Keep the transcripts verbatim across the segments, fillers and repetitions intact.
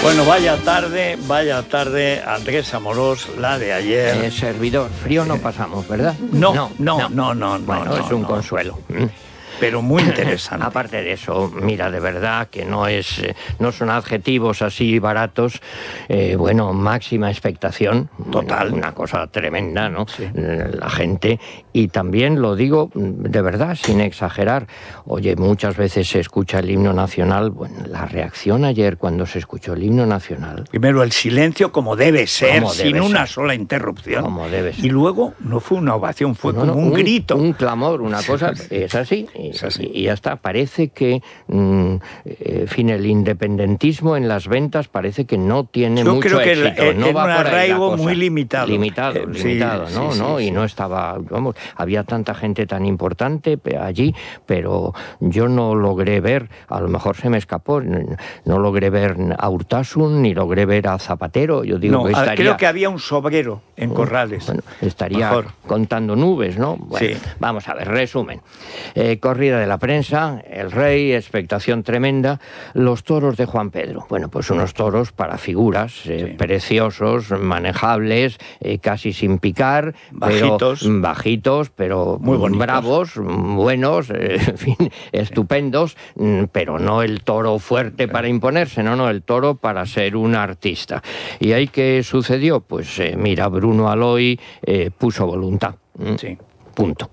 Bueno, vaya tarde, vaya tarde, Andrés Amorós, la de ayer. Eh, servidor, frío no pasamos, ¿verdad? No, no, no, no, no. Bueno, no, es un no. consuelo. Pero muy interesante. Aparte de eso, mira, de verdad que no es, eh, no son adjetivos así baratos. Eh, bueno, máxima expectación. Total. Bueno, una cosa tremenda, ¿no? Sí. La gente. Y también lo digo de verdad, sin exagerar. Oye, muchas veces se escucha el himno nacional. Bueno, la reacción ayer cuando se escuchó el himno nacional. Primero el silencio como debe ser, Como debe sin una ser. sola interrupción. Como debe ser. Y luego no fue una ovación, fue No, como no, un, grito. Un clamor, una cosa, es así, y, Es así. y ya está. Parece que, mm, en fin, el independentismo en las ventas parece que no tiene Yo mucho creo que el- éxito. el- no tiene va un por ahí la arraigo cosa. muy limitado. Limitado, Eh, sí, limitado, ¿no? sí, sí, ¿no? Y sí. no estaba, vamos, había tanta gente tan importante pe- allí, pero yo no logré ver, a lo mejor se me escapó, n- no logré ver a Urtasun, ni logré ver a Zapatero. Yo digo No, que a- estaría... creo que había un sobrero en Corrales. Bueno, estaría Mejor. contando nubes, ¿no? Bueno, Sí. vamos a ver, resumen. Eh, corrida de la prensa, el rey, expectación tremenda, los toros de Juan Pedro. Bueno, pues unos toros para figuras, eh, Sí. preciosos, manejables, eh, casi sin picar, Bajitos. pero bajitos, pero Muy bonitos. bravos, buenos, eh, en fin, estupendos, mm, pero no el toro fuerte para imponerse, no, no, el toro para ser un artista. ¿Y ahí qué sucedió? Pues eh, mira, Bruno Aloy eh, puso voluntad. Mm, Sí. Punto.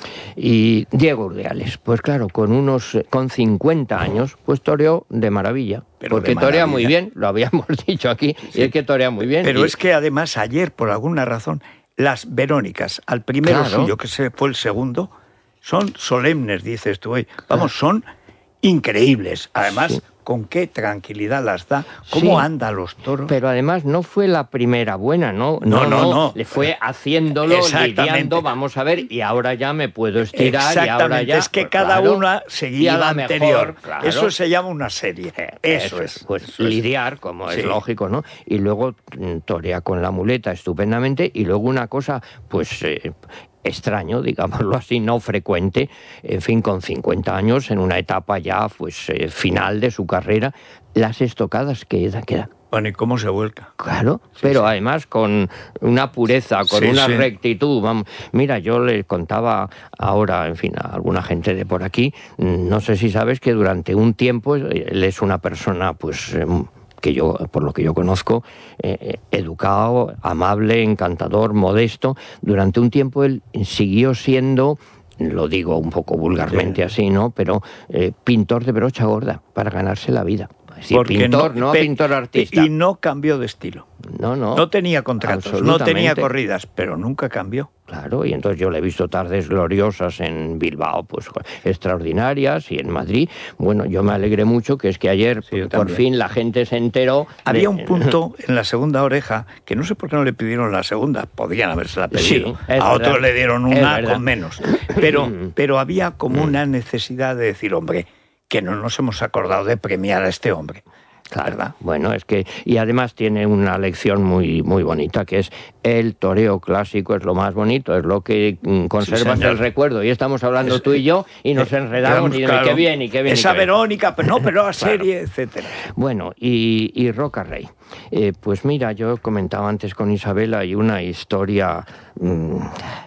Y Diego Urdiales, pues claro, con unos eh, con cincuenta años, pues toreó de maravilla. Pero porque de torea muy maravilla. bien, lo habíamos dicho aquí, y es que torea muy bien. Pero y- es que además ayer, por alguna razón, las Verónicas, al primero Claro. suyo, que se fue el segundo, son solemnes, dices tú hoy. Vamos, son increíbles. Además, Sí. con qué tranquilidad las da, cómo Sí. andan los toros. Pero además no fue la primera buena, ¿no? No, no, no. Le fue haciéndolo, Exactamente. lidiando, vamos a ver, y ahora ya me puedo estirar, y ahora Exactamente, ya... es que pues, cada claro, una seguía iba la mejor, anterior. claro. Eso se llama una serie. Eso, es. Pues eso es. lidiar, como Sí. es lógico, ¿no? Y luego mm, torea con la muleta estupendamente, y luego una cosa, pues... eh, extraño, digámoslo así, no frecuente, en fin, con cincuenta años, en una etapa ya pues eh, final de su carrera, las estocadas que da, que da. Bueno, ¿y cómo se vuelca? Claro, Sí, pero sí. además con una pureza, con Sí, una sí. rectitud. Vamos. Mira, yo le contaba ahora, en fin, a alguna gente de por aquí, no sé si sabes que durante un tiempo él es una persona, pues... eh, que yo, por lo que yo conozco, eh, educado, amable, encantador, modesto. Durante un tiempo él siguió siendo, lo digo un poco vulgarmente Sí. así, ¿no? Pero eh, pintor de brocha gorda para ganarse la vida. Es decir, Porque pintor, no, pe- pintor artista. Y no cambió de estilo. No, no. No tenía contratos, no absolutamente. tenía corridas, pero nunca cambió. Claro, y entonces yo le he visto tardes gloriosas en Bilbao, pues extraordinarias, y en Madrid. Bueno, yo me alegré mucho que es que ayer Sí, yo por también. fin la gente se enteró. Había de- un punto en la segunda oreja que no sé por qué no le pidieron la segunda, podrían habérsela pedido. Sí, es a otros verdad. le dieron Es una verdad. con menos. Pero, pero había como una necesidad de decir, hombre, que no nos hemos acordado de premiar a este hombre. Claro, ¿Verdad? bueno, es que, y además tiene una lección muy, muy bonita, que es el toreo clásico, es lo más bonito, es lo que mm, conservas señor. el recuerdo, y estamos hablando Es- tú y yo, y nos Eh, enredamos, y claro, qué bien, y qué bien. y Esa qué bien. Verónica, pero no, pero la Claro. serie, etcétera. Bueno, y, y Roca Rey. Eh, pues mira, yo comentaba antes con Isabel, hay una historia... mmm,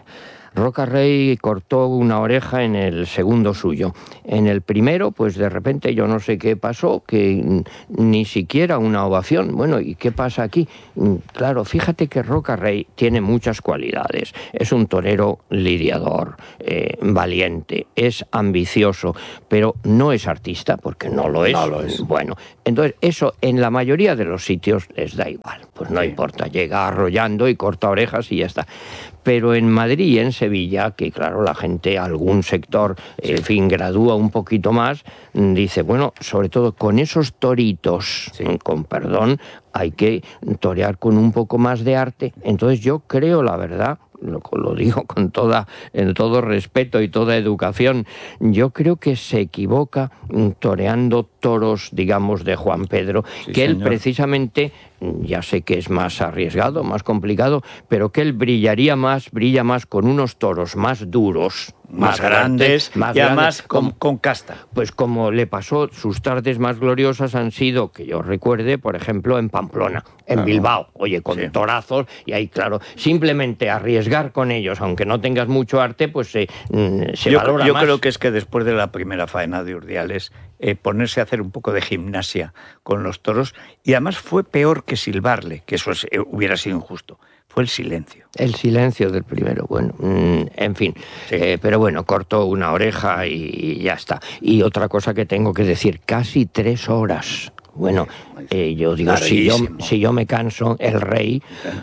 Roca Rey cortó una oreja en el segundo suyo. En el primero, pues de repente yo no sé qué pasó, que mm, ni siquiera una ovación. Bueno, ¿y qué pasa aquí? Mm, Claro, fíjate que Roca Rey tiene muchas cualidades. Es un torero lidiador, eh, valiente, es ambicioso, pero no es artista, porque no lo es. No lo es. Bueno, entonces eso en la mayoría de los sitios les da igual. Pues no Sí. importa, llega arrollando y corta orejas y ya está. Pero en Madrid y en Sevilla, que claro, la gente, algún sector, en fin, gradúa un poquito más, mm, dice, bueno, sobre todo con esos toritos, Sí. mm, con perdón, hay que torear con un poco más de arte. Entonces yo creo, la verdad, lo, lo digo con toda, en todo respeto y toda educación, yo creo que se equivoca mm, toreando toros, digamos, de Juan Pedro, Sí, que él señor. precisamente ya sé que es más arriesgado, más complicado, pero que él brillaría más, brilla más con unos toros más duros, más, más grandes, más y además con, con casta. Pues como le pasó, sus tardes más gloriosas han sido, que yo recuerde, por ejemplo, en Pamplona, en claro. Bilbao, oye, con sí. torazos, y ahí, claro, simplemente arriesgar con ellos, aunque no tengas mucho arte, pues se, se yo, valora yo más. Yo creo que es que después de la primera faena de Urdiales, eh, ponerse a hacer un poco de gimnasia con los toros, y además fue peor que silbarle, que eso es, eh, hubiera sido injusto. Fue el silencio. El silencio del primero, bueno, mmm, en fin. Sí. Eh, pero bueno, cortó una oreja y ya está. Y otra cosa que tengo que decir, casi tres horas. Bueno, eh, yo digo, si yo, si yo me canso, el rey,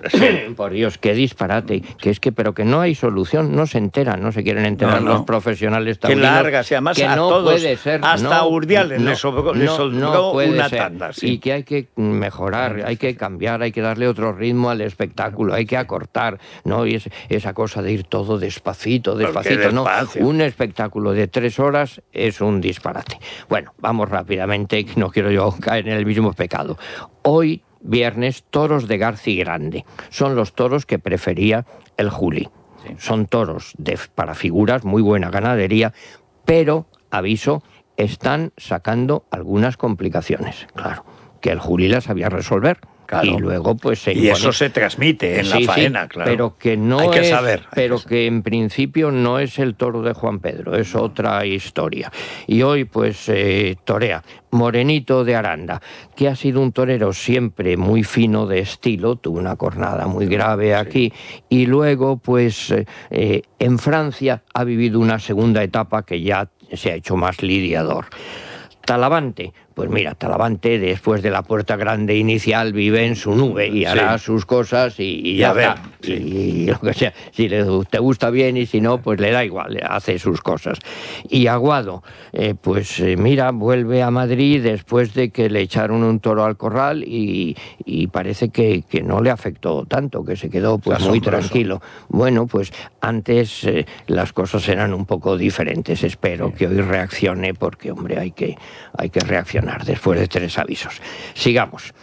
por Dios, qué disparate, que es que, pero que no hay solución, no se enteran, no se quieren enterar no, no. los profesionales taurinos. Que largas, y además que a no todos, puede ser, hasta no, Urdiales no, le sobró, no, le sobró no puede una ser. tanda. Sí. Y que hay que mejorar, hay que cambiar, hay que darle otro ritmo al espectáculo, hay que acortar, ¿no? Y es, esa cosa de ir todo despacito, despacito, no. Un espectáculo de tres horas es un disparate. Bueno, vamos rápidamente, no quiero yo caer en el mismo pecado. Hoy, viernes, toros de Garci Grande. Son los toros que prefería el Juli. Sí. Son toros de, para figuras, muy buena ganadería, pero, aviso, están sacando algunas complicaciones. Claro, que el Juli las sabía resolver. Claro. Y luego pues se y eso se transmite en sí, la faena, sí, claro. Pero que no hay que es, saber, hay pero que, saber. que en principio no es el toro de Juan Pedro, es otra historia. Y hoy pues eh, torea Morenito de Aranda, que ha sido un torero siempre muy fino de estilo, tuvo una cornada muy grave aquí, sí. Y luego pues eh, en Francia ha vivido una segunda etapa que ya se ha hecho más lidiador. Talavante, pues mira, Talavante después de la puerta grande inicial vive en su nube y hará sí. sus cosas y, y ya ver, está. Sí. Y, y lo que sea, si le, te gusta bien y si no, pues le da igual, hace sus cosas. Y Aguado, eh, pues eh, mira, vuelve a Madrid después de que le echaron un toro al corral y, y parece que, que no le afectó tanto, que se quedó pues muy tranquilo. Bueno, pues antes eh, las cosas eran un poco diferentes, espero sí. que hoy reaccione porque, hombre, hay que... Hay que reaccionar después de tres avisos. Sigamos.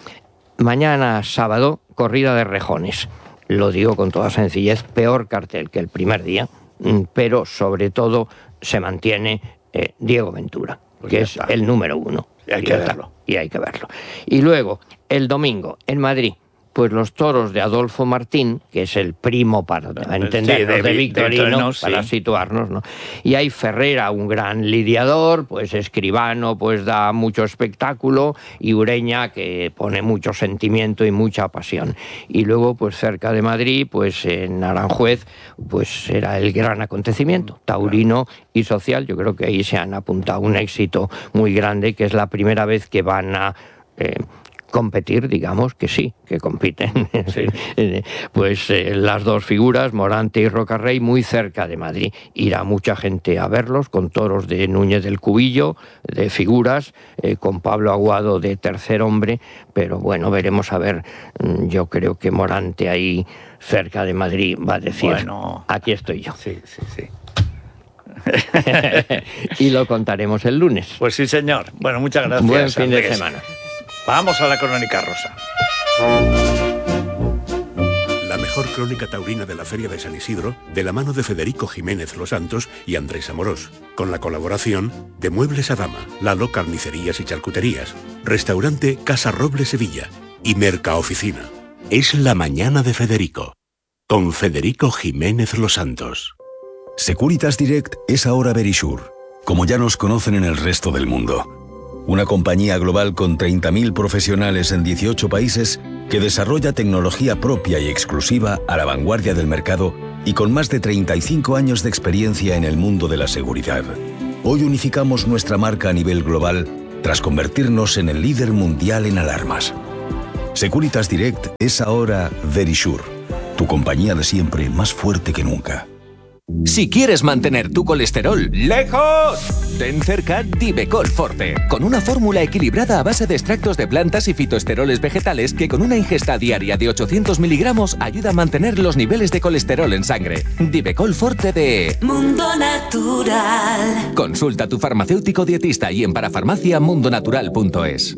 Mañana sábado, corrida de rejones. Lo digo con toda sencillez, peor cartel que el primer día, pero sobre todo se mantiene eh, Diego Ventura, pues que es está. el número uno. Y hay que verlo. Y hay que verlo. Y luego, el domingo, en Madrid, pues los toros de Adolfo Martín, que es el primo, para entendernos, sí, de, de Victorino, de sí. para situarnos, ¿no? Y hay Ferrera, un gran lidiador, pues Escribano, pues da mucho espectáculo, y Ureña, que pone mucho sentimiento y mucha pasión. Y luego, pues cerca de Madrid, pues en Aranjuez, pues era el gran acontecimiento, taurino claro. y social. Yo creo que ahí se han apuntado un éxito muy grande, que es la primera vez que van a... Eh, competir, digamos que sí, que compiten. Sí. Pues eh, las dos figuras, Morante y Rocarrey, muy cerca de Madrid. Irá mucha gente a verlos, con toros de Núñez del Cubillo, de figuras, eh, con Pablo Aguado de tercer hombre, pero bueno, veremos a ver. Yo creo que Morante ahí cerca de Madrid va a decir, bueno, aquí estoy yo. Sí, sí, sí. Y lo contaremos el lunes. Pues sí, señor. Bueno, muchas gracias. Buen fin Andrés. de semana. Vamos a la crónica rosa. La mejor crónica taurina de la Feria de San Isidro, de la mano de Federico Jiménez Los Santos y Andrés Amorós, con la colaboración de Muebles Adama, Lalo Carnicerías y Charcuterías, Restaurante Casa Roble Sevilla y Mercaoficina. Es la mañana de Federico, con Federico Jiménez Los Santos. Securitas Direct es ahora Verisure, como ya nos conocen en el resto del mundo. Una compañía global con treinta mil profesionales en dieciocho países que desarrolla tecnología propia y exclusiva a la vanguardia del mercado y con más de treinta y cinco años de experiencia en el mundo de la seguridad. Hoy unificamos nuestra marca a nivel global tras convertirnos en el líder mundial en alarmas. Securitas Direct es ahora Verisure, tu compañía de siempre más fuerte que nunca. Si quieres mantener tu colesterol lejos, ten cerca Divecol Forte, con una fórmula equilibrada a base de extractos de plantas y fitoesteroles vegetales que con una ingesta diaria de ochocientos miligramos ayuda a mantener los niveles de colesterol en sangre. Divecol Forte de Mundo Natural. Consulta a tu farmacéutico dietista y en parafarmacia mundonatural punto es.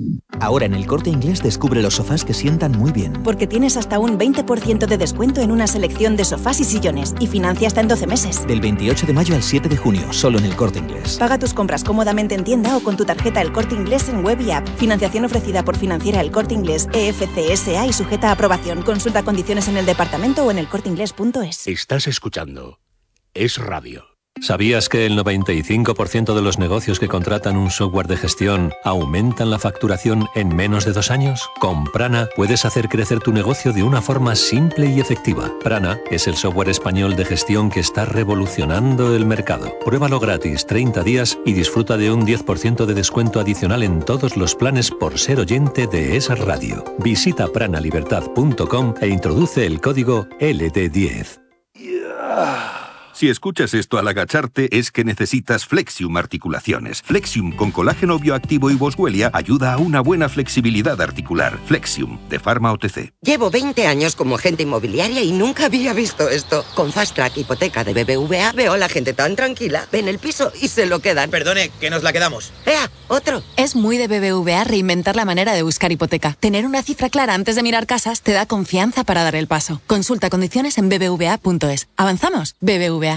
Ahora en El Corte Inglés descubre los sofás que sientan muy bien. Porque tienes hasta un veinte por ciento de descuento en una selección de sofás y sillones y financia hasta en doce meses. Del veintiocho de mayo al siete de junio, solo en El Corte Inglés. Paga tus compras cómodamente en tienda o con tu tarjeta El Corte Inglés en web y app. Financiación ofrecida por Financiera El Corte Inglés E F C S A y sujeta a aprobación. Consulta condiciones en el departamento o en elcorteinglés punto es. Estás escuchando Es Radio. ¿Sabías que el noventa y cinco por ciento de los negocios que contratan un software de gestión aumentan la facturación en menos de dos años? Con Prana puedes hacer crecer tu negocio de una forma simple y efectiva. Prana es el software español de gestión que está revolucionando el mercado. Pruébalo gratis treinta días y disfruta de un diez por ciento de descuento adicional en todos los planes por ser oyente de Es Radio. Visita pranalibertad punto com e introduce el código L D diez. Si escuchas esto al agacharte es que necesitas Flexium Articulaciones. Flexium con colágeno bioactivo y boswellia ayuda a una buena flexibilidad articular. Flexium, de Pharma O T C. Llevo veinte años como agente inmobiliaria y nunca había visto esto. Con Fast Track Hipoteca de B B V A veo a la gente tan tranquila. Ven el piso y se lo quedan. Perdone, que nos la quedamos. ¡Ea! ¡Otro! Es muy de B B V A reinventar la manera de buscar hipoteca. Tener una cifra clara antes de mirar casas te da confianza para dar el paso. Consulta condiciones en b b v a punto es. ¿Avanzamos? B B V A.